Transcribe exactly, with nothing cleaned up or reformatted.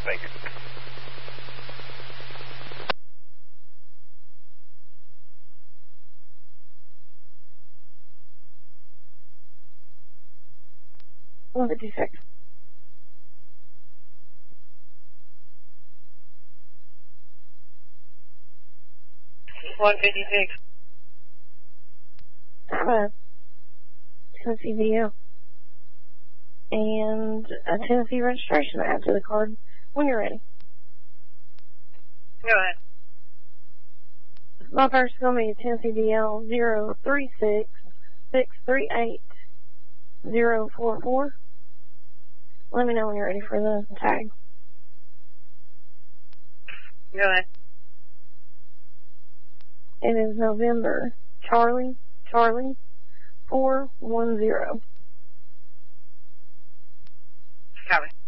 Thank you. one fifty-six. one fifty-six. I have a Tennessee V O and a Tennessee registration to add to the card when you're ready. Go ahead. My first is going to be a Tennessee D L zero three six six three eight zero four four. Let me know when you're ready for the tag. Go ahead. It is November Charlie Charlie four one zero. Copy.